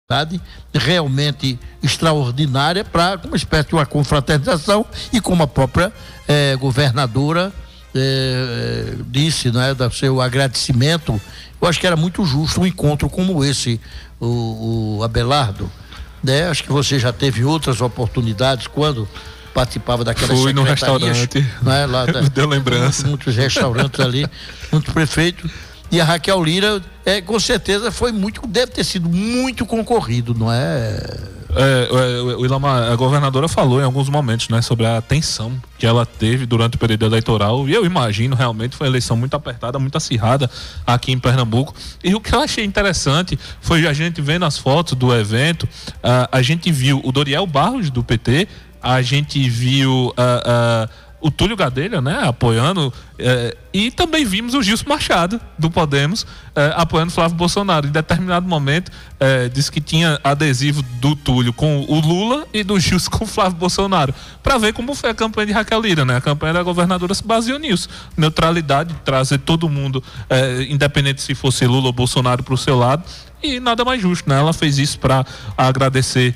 realmente extraordinária para uma espécie de uma confraternização, e como a própria governadora disse, né, do seu agradecimento. Eu acho que era muito justo um encontro como esse, o Abelardo, né? Acho que você já teve outras oportunidades quando participava daquelas Fui no restaurante, né? Lá deu lembrança. Muitos restaurantes ali, muitos prefeitos. E a Raquel Lira, com certeza deve ter sido muito concorrido, não é? O Ilamar, a governadora falou em alguns momentos, né, sobre a tensão que ela teve durante o período eleitoral, e eu imagino, realmente foi uma eleição muito apertada, muito acirrada aqui em Pernambuco. E o que eu achei interessante foi a gente vendo as fotos do evento, a gente viu o Doriel Barros do PT, a gente viu o Túlio Gadelha, né, apoiando, e também vimos o Gilson Machado do Podemos apoiando Flávio Bolsonaro. Em determinado momento disse que tinha adesivo do Túlio com o Lula e do Gilson com o Flávio Bolsonaro, para ver como foi a campanha de Raquel Lira, né? A campanha da governadora se baseou nisso, neutralidade, trazer todo mundo, independente se fosse Lula ou Bolsonaro, para o seu lado. E nada mais justo, né? Ela fez isso para agradecer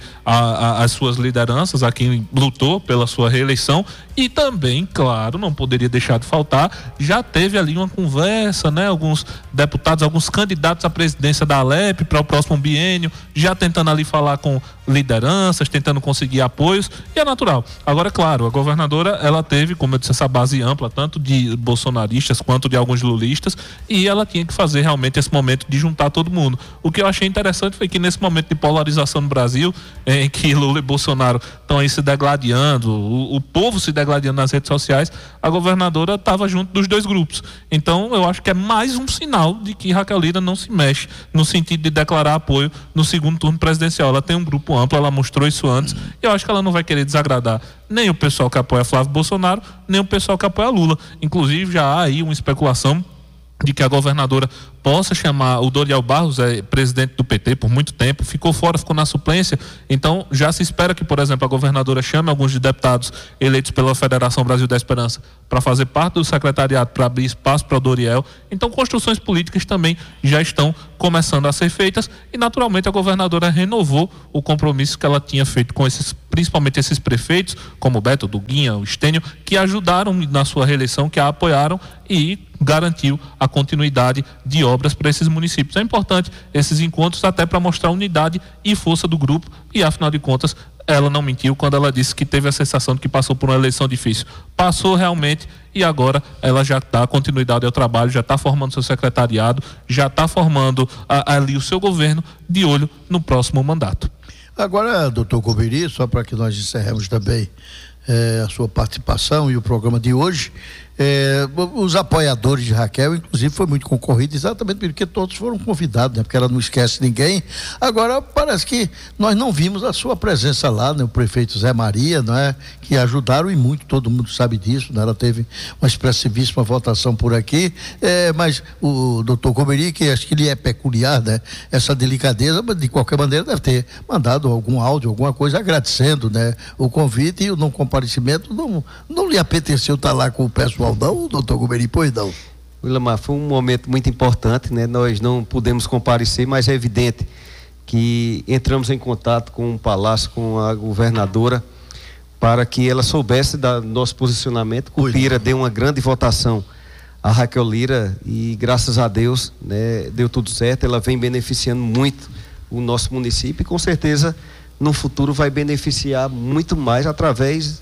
as suas lideranças, a quem lutou pela sua reeleição, e também, claro, não poderia deixar de faltar, já teve ali uma conversa, né? Alguns deputados, alguns candidatos à presidência da Alep para o próximo biênio, já tentando ali falar com lideranças, tentando conseguir apoios, e é natural. Agora, claro, a governadora, ela teve, como eu disse, essa base ampla, tanto de bolsonaristas quanto de alguns lulistas, e ela tinha que fazer realmente esse momento de juntar todo mundo. O que eu achei interessante foi que nesse momento de polarização no Brasil, em que Lula e Bolsonaro estão aí se degladiando, o povo se degladiando nas redes sociais, a governadora estava junto dos dois grupos. Então eu acho que é mais um sinal de que Raquel Lira não se mexe no sentido de declarar apoio no segundo turno presidencial. Ela tem um grupo amplo, ela mostrou isso antes, e eu acho que ela não vai querer desagradar nem o pessoal que apoia Flávio Bolsonaro, nem o pessoal que apoia Lula. Inclusive já há aí uma especulação de que a governadora possa chamar o Doriel Barros, presidente do PT por muito tempo, ficou fora, ficou na suplência. Então já se espera que, por exemplo, a governadora chame alguns deputados eleitos pela Federação Brasil da Esperança para fazer parte do secretariado, para abrir espaço para o Doriel. Então construções políticas também já estão começando a ser feitas, e naturalmente a governadora renovou o compromisso que ela tinha feito com principalmente esses prefeitos, como o Beto, Duguinha, o Estênio, que ajudaram na sua reeleição, que a apoiaram, e garantiu a continuidade de obras para esses municípios. É importante esses encontros até para mostrar a unidade e força do grupo, e afinal de contas ela não mentiu quando ela disse que teve a sensação de que passou por uma eleição difícil. Passou realmente, e agora ela já dá continuidade ao trabalho, já está formando seu secretariado, já está formando ali o seu governo, de olho no próximo mandato. Agora, doutor Coveri, só para que nós encerremos também a sua participação e o programa de hoje, os apoiadores de Raquel, inclusive, foi muito concorrido, exatamente porque todos foram convidados, né? Porque ela não esquece ninguém. Agora, parece que nós não vimos a sua presença lá, né? O prefeito Zé Maria, não é? Que ajudaram e muito, todo mundo sabe disso, né? Ela teve uma expressivíssima votação por aqui, mas o doutor Coveri, que acho que ele é peculiar, né? Essa delicadeza, mas de qualquer maneira deve ter mandado algum áudio, alguma coisa agradecendo, né? O convite e o não comparecimento. Não lhe apeteceu estar lá com o pessoal, não, doutor Coveri? Pois não. Ilamar, foi um momento muito importante, né? Nós não pudemos comparecer, mas é evidente que entramos em contato com o Palácio, com a governadora, para que ela soubesse do nosso posicionamento. Cupira deu uma grande votação a Raquel Lira e, graças a Deus, né, deu tudo certo. Ela vem beneficiando muito o nosso município e, com certeza, no futuro vai beneficiar muito mais através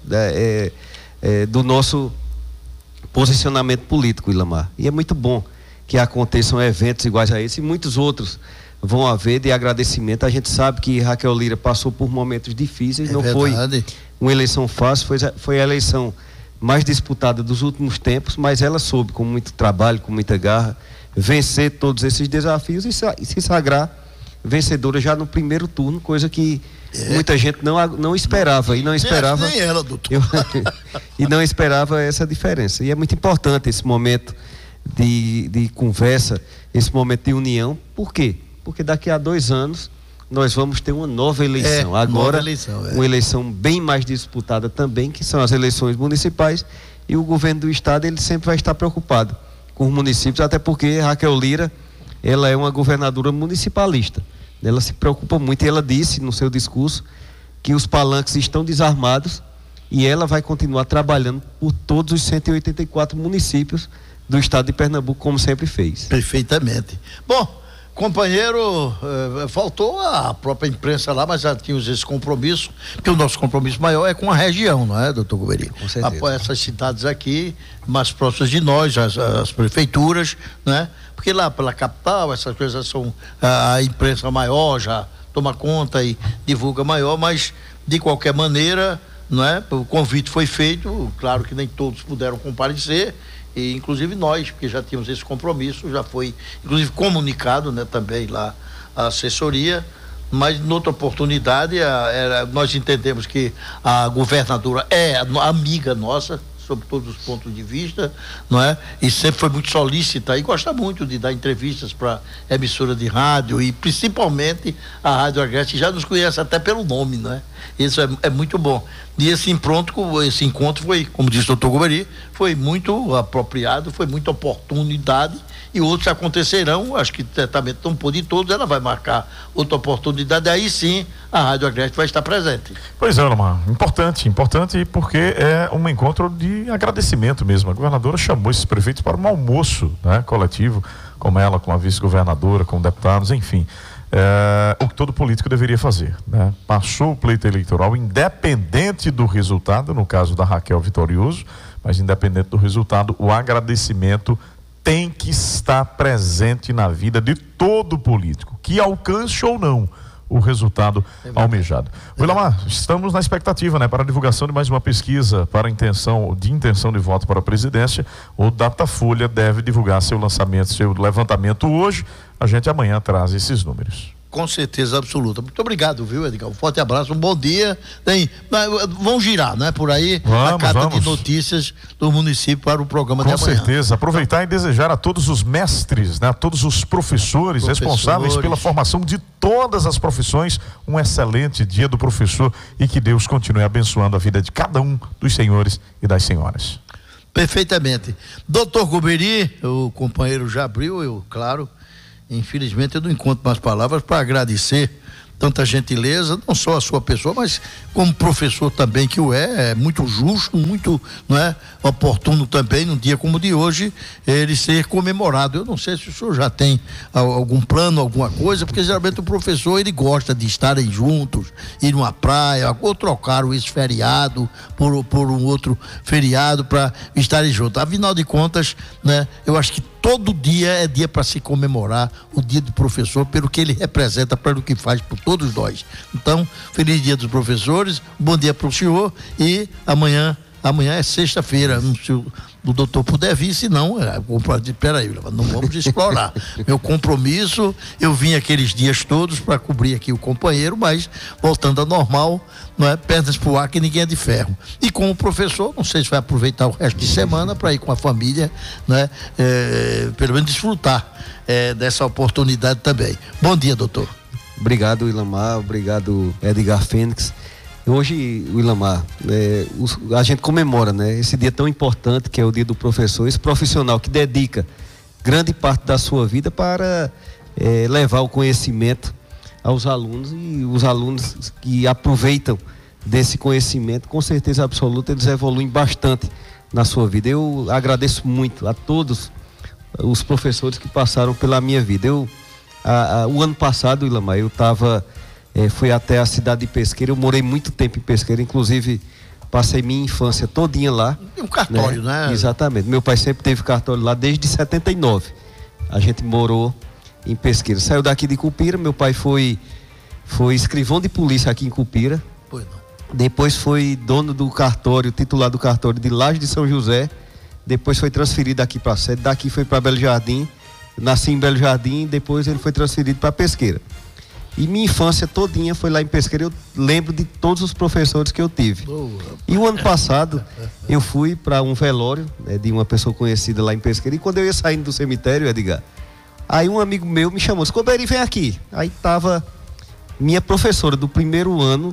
do nosso posicionamento político, Ilamar. E é muito bom que aconteçam eventos iguais a esse, e muitos outros vão haver de agradecimento. A gente sabe que Raquel Lira passou por momentos difíceis, não foi uma eleição fácil, foi a eleição mais disputada dos últimos tempos, mas ela soube, com muito trabalho, com muita garra, vencer todos esses desafios e se sagrar vencedora já no primeiro turno, coisa que muita gente não esperava, e não esperava nem ela, doutor. E não esperava essa diferença. E é muito importante esse momento de conversa, esse momento de união. Por quê? Porque daqui a 2 anos nós vamos ter uma nova eleição. Agora, uma eleição bem mais disputada também, que são as eleições municipais, e o governo do estado ele sempre vai estar preocupado com os municípios, até porque Raquel Lira, ela é uma governadora municipalista. Ela se preocupa muito e ela disse no seu discurso que os palanques estão desarmados e ela vai continuar trabalhando por todos os 184 municípios do estado de Pernambuco, como sempre fez. Perfeitamente. Bom, companheiro, faltou a própria imprensa lá, mas já tínhamos esse compromisso, porque o nosso compromisso maior é com a região, não é, doutor Guberi? Com certeza. Apoia essas cidades aqui, mais próximas de nós, as prefeituras, né? Porque lá pela capital, essas coisas são, a imprensa maior já toma conta e divulga maior, mas de qualquer maneira, não é? O convite foi feito, claro que nem todos puderam comparecer, e inclusive nós, porque já tínhamos esse compromisso, já foi inclusive comunicado, né, também lá a assessoria, mas noutra oportunidade nós entendemos que a governadora é amiga nossa, sob todos os pontos de vista, não é? E sempre foi muito solícita e gosta muito de dar entrevistas para emissora de rádio e principalmente a Rádio Agreste, já nos conhece até pelo nome, não é? Isso é muito bom. E esse encontro foi, como disse o doutor Guberi, foi muito apropriado, foi muita oportunidade e outros acontecerão, acho que certamente não pôde todos, ela vai marcar outra oportunidade, aí sim a Rádio Agreste vai estar presente. Pois é, Lomar, importante porque é um encontro de agradecimento mesmo. A governadora chamou esses prefeitos para um almoço, né, coletivo, com ela, com a vice-governadora, com deputados, enfim. O que todo político deveria fazer, né? Passou o pleito eleitoral, independente do resultado, no caso da Raquel Vitorioso, mas independente do resultado, o agradecimento tem que estar presente na vida de todo político, que alcance ou não o resultado almejado. Wilamar, estamos na expectativa, né, para a divulgação de mais uma pesquisa para intenção de voto para a presidência. O Datafolha deve divulgar seu levantamento hoje. A gente amanhã traz esses números. Com certeza absoluta. Muito obrigado, viu, Edgar? Um forte abraço, um bom dia. Vão girar, né? Por aí, a cada de notícias do município para o programa de amanhã. Com certeza. Aproveitar e desejar a todos os mestres, né? A todos os professores responsáveis pela formação de todas as profissões, um excelente dia do professor e que Deus continue abençoando a vida de cada um dos senhores e das senhoras. Perfeitamente. Doutor Guberi, o companheiro já abriu, claro. Infelizmente eu não encontro mais palavras para agradecer tanta gentileza, não só a sua pessoa, mas como professor também que é muito justo, muito, não é, oportuno também num dia como o de hoje ele ser comemorado. Eu não sei se o senhor já tem algum plano, alguma coisa, porque geralmente o professor ele gosta de estarem juntos, ir numa praia, ou trocar esse feriado por um outro feriado para estarem juntos. Afinal de contas, né, eu acho que todo dia é dia para se comemorar o dia do professor, pelo que ele representa, pelo que faz por todos nós. Então, feliz dia dos professores, bom dia para o senhor e amanhã é sexta-feira, se o doutor puder vir, senão, peraí, não vamos explorar. Meu compromisso, eu vim aqueles dias todos para cobrir aqui o companheiro, mas voltando ao normal, não é pernas pro ar que ninguém é de ferro. E como professor, não sei se vai aproveitar o resto de semana para ir com a família, né? Pelo menos desfrutar dessa oportunidade também. Bom dia, doutor. Obrigado, Wilamar, obrigado, Edgar Fênix. Hoje, Wilamar, a gente comemora, né, esse dia tão importante que é o dia do professor, esse profissional que dedica grande parte da sua vida para levar o conhecimento aos alunos, e os alunos que aproveitam desse conhecimento, com certeza absoluta, eles evoluem bastante na sua vida. Eu agradeço muito a todos os professores que passaram pela minha vida. O ano passado, Wilamar, eu fui até a cidade de Pesqueira, eu morei muito tempo em Pesqueira, inclusive passei minha infância todinha lá. Tem um cartório, né? Exatamente, meu pai sempre teve cartório lá desde 79, a gente morou em Pesqueira, saiu daqui de Cupira, meu pai foi escrivão de polícia aqui em Cupira, depois foi dono do cartório, titular do cartório de Laje de São José, depois foi transferido aqui para a sede, daqui foi para Belo Jardim, nasci em Belo Jardim, depois ele foi transferido para Pesqueira. E minha infância todinha foi lá em Pesqueira, eu lembro de todos os professores que eu tive. E o ano passado, eu fui para um velório, né, de uma pessoa conhecida lá em Pesqueira, e quando eu ia saindo do cemitério, Edgar, aí um amigo meu me chamou, disse, Guberi, vem aqui. Aí estava minha professora do primeiro ano,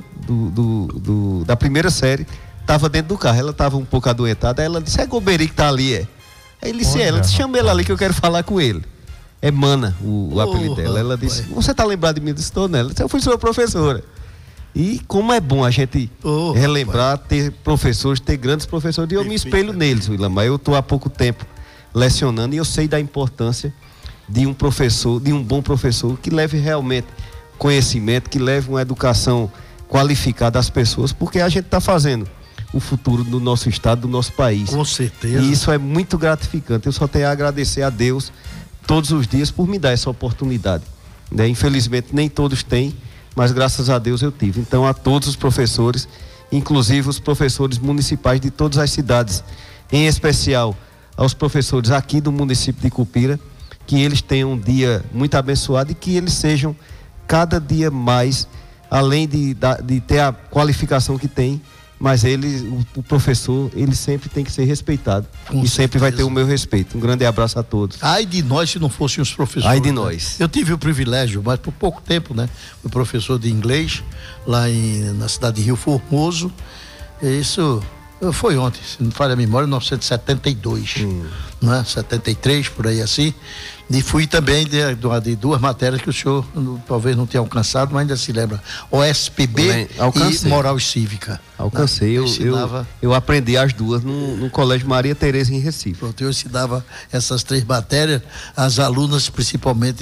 da primeira série, estava dentro do carro, ela estava um pouco adoentada, aí ela disse, é Guberi que está ali, Aí ele disse, ela disse, chama ele ali que eu quero falar com ele. emana o apelido dela. Ela disse, você está lembrado de mim? Eu disse, estou nela. Eu fui sua professora. E como é bom a gente relembrar, ter professores, ter grandes professores, e eu me espelho neles, Ilamar. Eu estou há pouco tempo lecionando e eu sei da importância de um professor, de um bom professor que leve realmente conhecimento, que leve uma educação qualificada às pessoas, porque a gente está fazendo o futuro do nosso estado, do nosso país. Com certeza. E isso é muito gratificante. Eu só tenho a agradecer a Deus todos os dias por me dar essa oportunidade, né? Infelizmente nem todos têm, mas graças a Deus eu tive. Então, a todos os professores, inclusive os professores municipais de todas as cidades, em especial aos professores aqui do município de Cupira, que eles tenham um dia muito abençoado e que eles sejam cada dia mais, além de ter a qualificação que tem, mas o professor, ele sempre tem que ser respeitado. Com e sempre vai ter o meu respeito. Um grande abraço a todos. Ai de nós se não fossem os professores. Ai de nós. Eu tive o privilégio, mas por pouco tempo, né? Fui professor de inglês lá na cidade de Rio Formoso. Isso foi ontem, se não falha a memória, 1972, né? 73, por aí assim. E fui também de duas matérias que o senhor talvez não tenha alcançado, mas ainda se lembra. OSPB e Moral e Cívica. Alcancei, eu aprendi as duas no Colégio Maria Tereza em Recife. Pronto, eu ensinava essas 3 matérias às alunas, principalmente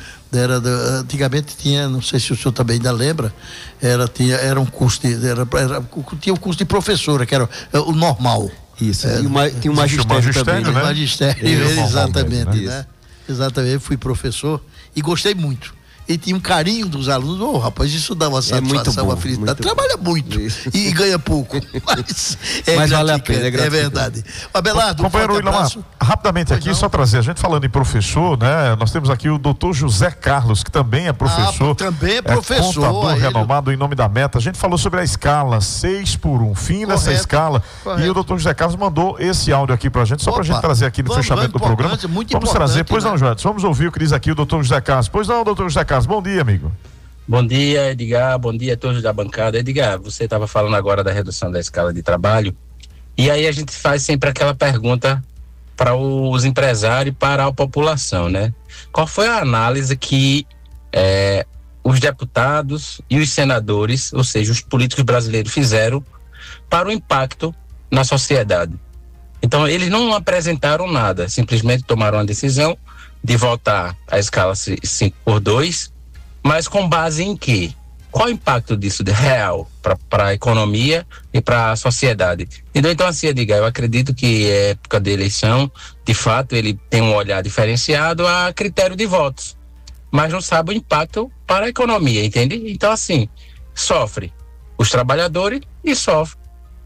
antigamente tinha, não sei se o senhor também ainda lembra, era um curso tinha um curso de professora, que era o normal. Isso, tinha um magistério também, né? Magistério, exatamente, né? Exatamente, eu fui professor e gostei muito. E tinha um carinho dos alunos. Rapaz, isso dá uma satisfação, uma felicidade. Trabalha muito e ganha pouco. Mas vale a pena, é verdade. Abelardo, companheiro Ilamar, rapidamente aqui, só trazer, a gente falando em professor, né? Nós temos aqui o doutor José Carlos, que também é professor. Também é professor. Contador renomado em nome da Meta. A gente falou sobre a escala 6x1, fim dessa escala. Correto. E o doutor José Carlos mandou esse áudio aqui pra gente, só pra gente trazer aqui no fechamento do programa. Vamos trazer, pois não, João? Vamos ouvir o que diz aqui o doutor José Carlos. Pois não, doutor José Carlos. Bom dia, amigo. Bom dia, Edgar. Bom dia a todos da bancada. Edgar, você estava falando agora da redução da escala de trabalho. E aí a gente faz sempre aquela pergunta para os empresários e para a população, né? Qual foi a análise que os deputados e os senadores, ou seja, os políticos brasileiros, fizeram para o impacto na sociedade? Então, eles não apresentaram nada, simplesmente tomaram a decisão de voltar à escala 5x2, mas com base em quê? Qual o impacto disso de real para a economia e para a sociedade? Então assim, Edgar, eu acredito que é época de eleição, de fato, ele tem um olhar diferenciado a critério de votos, mas não sabe o impacto para a economia, entende? Então assim, sofre os trabalhadores e sofre.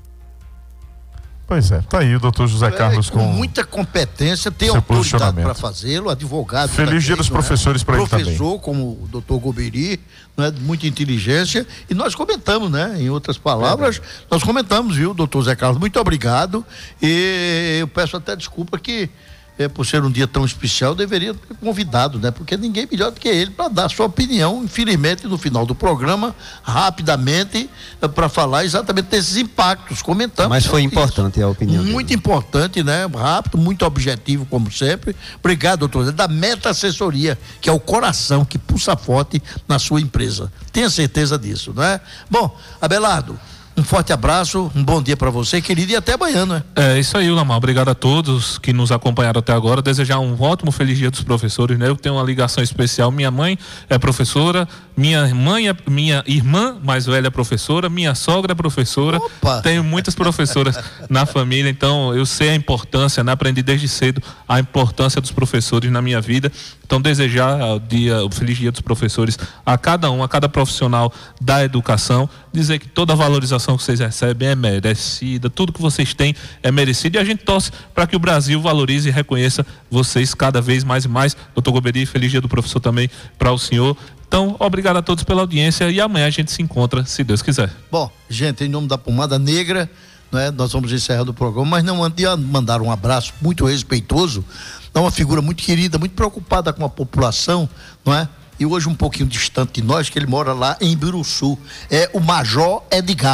Pois é, tá aí o doutor José Carlos com muita competência, tem autoridade para fazê-lo, advogado. Feliz Dia dos Professores para ele também. Professor, como o doutor Goberi, né, muita inteligência, e nós comentamos, né, em outras palavras, nós comentamos, viu, doutor José Carlos, muito obrigado, e eu peço até desculpa que por ser um dia tão especial, deveria ter convidado, né? Porque ninguém melhor do que ele para dar sua opinião, infelizmente, no final do programa, rapidamente, para falar exatamente desses impactos, comentando. Mas foi importante a opinião muito dele. Importante, né? Rápido, muito objetivo, como sempre. Obrigado, doutor. Da Meta Assessoria, que é o coração que pulsa forte na sua empresa. Tenha certeza disso, né? Bom, Abelardo, um forte abraço, um bom dia para você, querido, e até amanhã, né? É isso aí, Ilamar. Obrigado a todos que nos acompanharam até agora. Desejar um ótimo feliz Dia dos Professores, né? Eu tenho uma ligação especial. Minha mãe é professora, minha irmã mais velha é professora, minha sogra é professora. Opa! Tenho muitas professoras na família, então eu sei a importância, né? Aprendi desde cedo a importância dos professores na minha vida. Então, desejar o feliz Dia dos Professores a cada um, a cada profissional da educação, dizer que toda a valorização que vocês recebem é merecida, tudo que vocês têm é merecido, e a gente torce para que o Brasil valorize e reconheça vocês cada vez mais e mais. Doutor Goberi, feliz Dia do Professor também para o senhor. Então, obrigado a todos pela audiência e amanhã a gente se encontra, se Deus quiser. Bom, gente, em nome da Pomada Negra, né, nós vamos encerrando o programa, mas não antes de mandar um abraço muito respeitoso, é uma figura muito querida, muito preocupada com a população, não é? E hoje um pouquinho distante de nós, que ele mora lá em Biruçu, é o Major Edgar.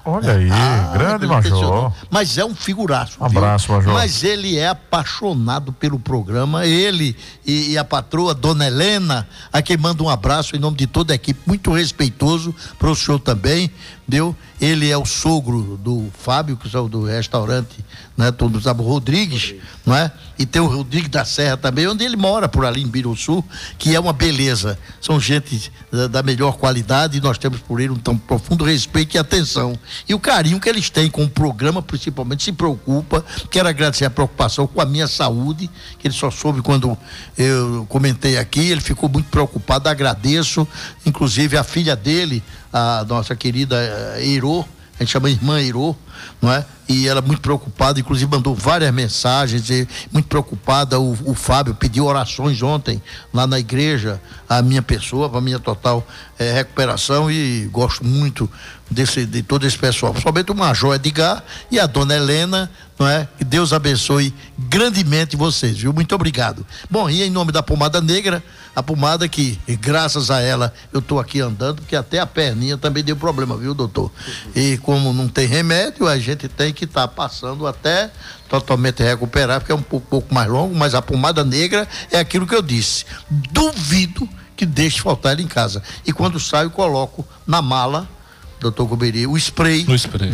Olha aí, grande Major. Mas é um figuraço. Um abraço, Major. Mas ele é apaixonado pelo programa, ele e a patroa, Dona Helena, a quem manda um abraço em nome de toda a equipe, muito respeitoso para o senhor também, viu? Ele é o sogro do Fábio, que é o do restaurante, né? Todo sabe, o Rodrigues, não é? E tem o Rodrigues da Serra também, onde ele mora, por ali em Biruçu, que é uma beleza. São gente da melhor qualidade e nós temos por ele um tão profundo respeito e atenção. E o carinho que eles têm com o programa, principalmente, se preocupa. Quero agradecer a preocupação com a minha saúde, que ele só soube quando eu comentei aqui, ele ficou muito preocupado, agradeço, inclusive a filha dele, a nossa querida Eirô, a gente chama irmã Eirô, não é? E ela muito preocupada, inclusive mandou várias mensagens, muito preocupada. O Fábio pediu orações ontem lá na igreja, a minha pessoa, para a minha total recuperação, e gosto muito de todo esse pessoal, principalmente o Major Edgar e a Dona Helena, não é? Que Deus abençoe grandemente vocês, viu? Muito obrigado. Bom, e em nome da Pomada Negra, a pomada que, graças a ela, eu tô aqui andando, porque até a perninha também deu problema, viu, doutor? E como não tem remédio, a gente tem que estar passando até totalmente recuperar, porque é um pouco mais longo, mas a pomada negra é aquilo que eu disse. Duvido que deixe faltar ela em casa. E quando saio, coloco na mala, doutor Guberi, o spray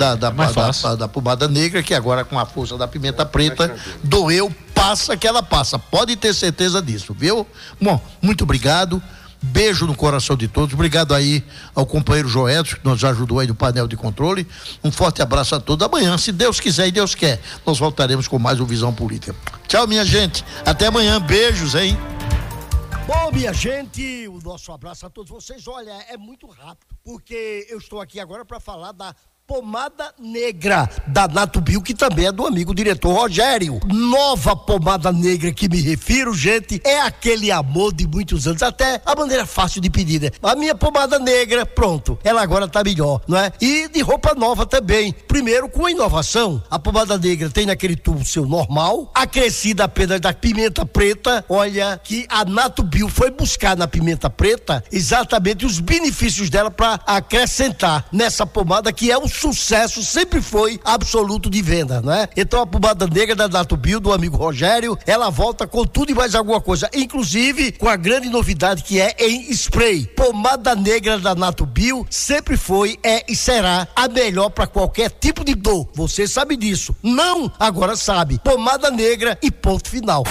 da pomada negra, que agora com a força da pimenta preta, doeu, passa que ela passa. Pode ter certeza disso, viu? Bom, muito obrigado. Beijo no coração de todos. Obrigado aí ao companheiro Joelson, que nos ajudou aí no painel de controle. Um forte abraço a todos. Amanhã, se Deus quiser e Deus quer, nós voltaremos com mais um Visão Política. Tchau, minha gente. Até amanhã. Beijos, hein? Bom, minha gente, o nosso abraço a todos vocês. Olha, é muito rápido, porque eu estou aqui agora para falar da pomada negra da Natubio, que também é do amigo diretor Rogério. Nova pomada negra que me refiro, gente, é aquele amor de muitos anos, até a maneira fácil de pedir, né? A minha pomada negra, pronto, ela agora tá melhor, não é? E de roupa nova também. Primeiro, com a inovação, a pomada negra tem naquele tubo seu normal, acrescida apenas da pimenta preta. Olha que a Natubio foi buscar na pimenta preta exatamente os benefícios dela para acrescentar nessa pomada, que é um sucesso, sempre foi absoluto de venda, né? Então a pomada negra da Natubio, do amigo Rogério, ela volta com tudo e mais alguma coisa, inclusive com a grande novidade que é em spray. Pomada negra da Natubio sempre foi, é e será a melhor para qualquer tipo de dor. Você sabe disso. Não, agora sabe. Pomada negra e ponto final.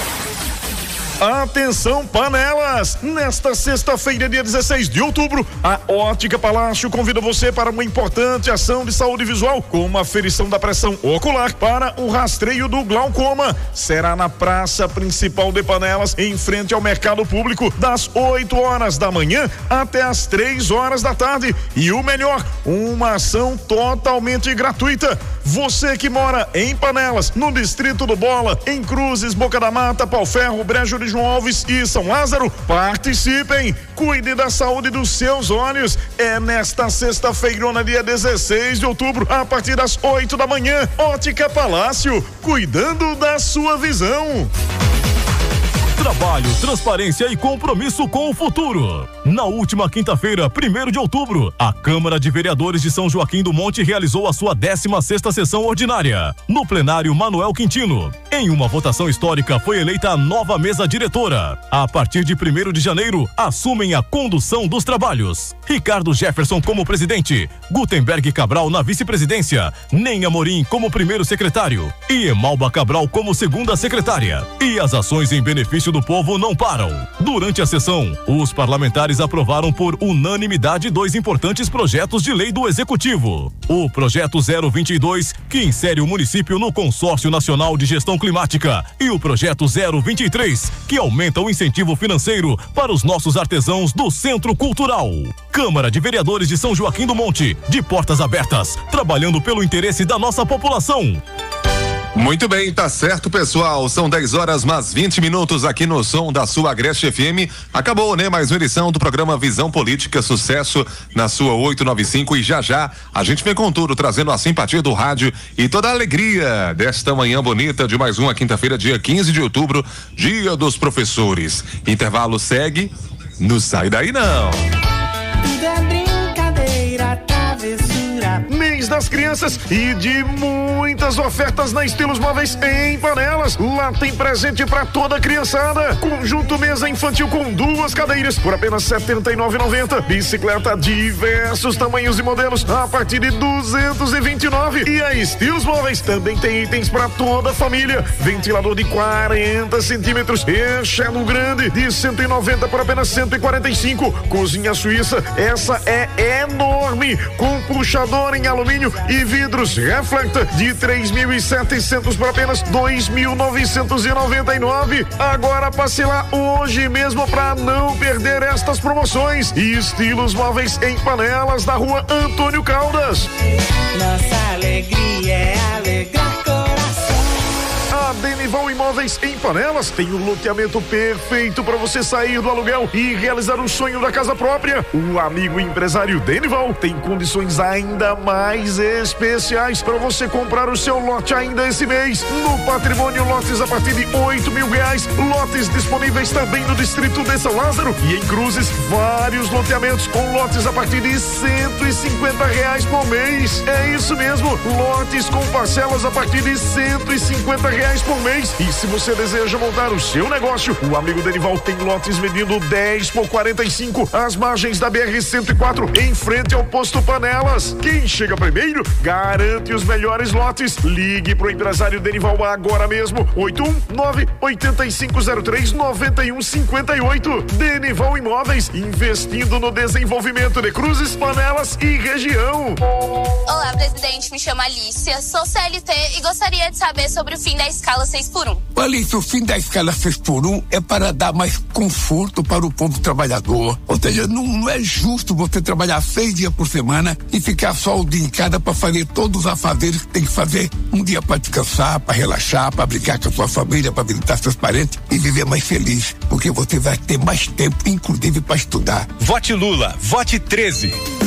Atenção, panelas! Nesta sexta-feira, dia 16 de outubro, a Ótica Palácio convida você para uma importante ação de saúde visual com uma aferição da pressão ocular para o rastreio do glaucoma. Será na praça principal de Panelas, em frente ao mercado público, das 8 horas da manhã até as 3 horas da tarde. E o melhor, uma ação totalmente gratuita. Você que mora em Panelas, no Distrito do Bola, em Cruzes, Boca da Mata, Pau Ferro, Brejo de João Alves e São Lázaro, participem, cuide da saúde dos seus olhos. É nesta sexta-feira, dia 16 de outubro, a partir das 8 da manhã, Ótica Palácio, cuidando da sua visão. Trabalho, transparência e compromisso com o futuro. Na última quinta-feira, 1º de outubro, a Câmara de Vereadores de São Joaquim do Monte realizou a sua 16ª sessão ordinária. No plenário, Manuel Quintino. Em uma votação histórica, foi eleita a nova mesa diretora. A partir de 1º de janeiro, assumem a condução dos trabalhos. Ricardo Jefferson como presidente, Gutenberg Cabral na vice-presidência, Nen Amorim como primeiro secretário e Emalba Cabral como segunda secretária. E as ações em benefício do povo não param. Durante a sessão, os parlamentares aprovaram por unanimidade 2 importantes projetos de lei do Executivo. O projeto 022, que insere o município no Consórcio Nacional de Gestão Climática, e o projeto 023, que aumenta o incentivo financeiro para os nossos artesãos do Centro Cultural. Câmara de Vereadores de São Joaquim do Monte, de portas abertas, trabalhando pelo interesse da nossa população. Muito bem, tá certo, pessoal. São 10 horas mais 20 minutos aqui no som da sua Agreste FM. Acabou, né? Mais uma edição do programa Visão Política, sucesso na sua 895, e já a gente vem com tudo, trazendo a simpatia do rádio e toda a alegria desta manhã bonita de mais uma quinta-feira, dia 15 de outubro, dia dos professores. Intervalo segue, não sai daí não. Tudo é brincadeira, travessura. Mês Mês das Crianças e de muitas ofertas na Estilos Móveis em Panelas. Lá tem presente para toda a criançada. Conjunto mesa infantil com 2 cadeiras por apenas R$ 79,90. Bicicleta diversos tamanhos e modelos a partir de R$ 229. E a Estilos Móveis também tem itens para toda a família. Ventilador de 40 centímetros, enxergo grande de 190 por apenas 145. Cozinha suíça, essa é enorme, com puxador em alumínio e vidros Reflecta de 3.700 por apenas 2.999. Agora passe lá hoje mesmo para não perder estas promoções. Estilos Móveis em Panelas, na rua Antônio Caldas. Nossa alegria é alegrar coração. A Denival Imóveis em Panelas tem o loteamento perfeito para você sair do aluguel e realizar o sonho da casa própria. O amigo empresário Denival tem condições ainda mais especiais para você comprar o seu lote ainda esse mês. No Patrimônio, lotes a partir de R$8.000. Lotes disponíveis também no distrito de São Lázaro e em Cruzes, vários loteamentos com lotes a partir de R$150 por mês. É isso mesmo, lotes com parcelas a partir de R$150 por mês. E se você deseja montar o seu negócio, o amigo Denival tem lotes medindo 10 por 45 às margens da BR-104, em frente ao posto Panelas. Quem chega primeiro garante os melhores lotes. Ligue pro empresário Denival agora mesmo, 819-8503-9158. Denival Imóveis, investindo no desenvolvimento de Cruzes, Panelas e região. Olá, presidente, me chamo Alicia, sou CLT e gostaria de saber sobre o fim da escala 6x1. Alice, o fim da escala 6x1 é para dar mais conforto para o povo trabalhador. Ou seja, não é justo você trabalhar 6 dias por semana e ficar só o dia em casa para fazer todos os afazeres que tem que fazer. Um dia para descansar, para relaxar, para brincar com a sua família, para visitar seus parentes e viver mais feliz, porque você vai ter mais tempo, inclusive para estudar. Vote Lula, vote 13.